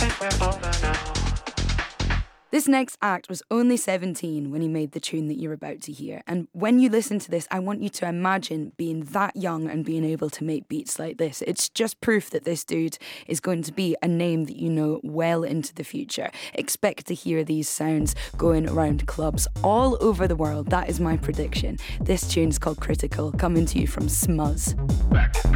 This next act was only 17 when he made the tune that you're about to hear. And when you listen to this, I want you to imagine being that young and being able to make beats like this. It's just proof that this dude is going to be a name that you know well into the future. Expect to hear these sounds going around clubs all over the world. That is my prediction. This tune's called Critical, coming to you from Smuzz.